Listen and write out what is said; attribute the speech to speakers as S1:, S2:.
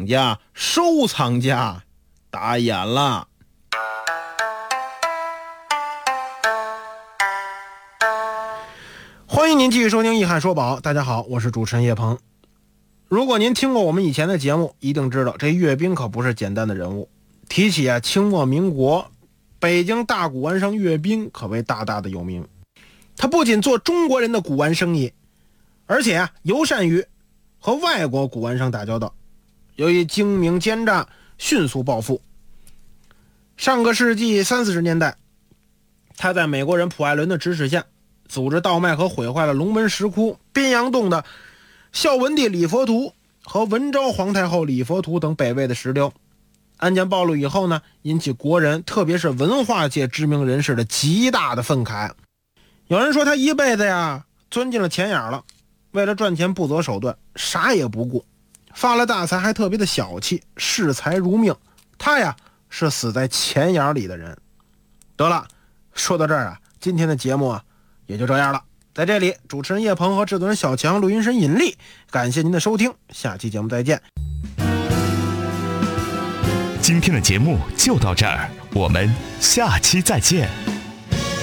S1: 藏家、收藏家打眼了。欢迎您继续收听《一汉说宝》，大家好，我是主持人叶鹏。如果您听过我们以前的节目，一定知道这阅兵可不是简单的人物。提起清末民国，北京大古玩商阅兵可谓大大的有名。他不仅做中国人的古玩生意，而且尤善于和外国古玩商打交道，由于精明奸诈，迅速暴富。上个世纪30-40年代，他在美国人普艾伦的指使下，组织盗卖和毁坏了龙门石窟、宾阳洞的孝文帝李佛图和文昭皇太后李佛图等北魏的石雕。案件暴露以后呢，引起国人特别是文化界知名人士的极大的愤慨。有人说他一辈子钻进了钱眼了，为了赚钱不择手段，啥也不顾，发了大财还特别的小气，视财如命。他是死在钱眼里的人。得了，说到这儿今天的节目也就这样了。在这里，主持人叶鹏和制作人小强、录音师尹力，感谢您的收听，下期节目再见。
S2: 今天的节目就到这儿，我们下期再见。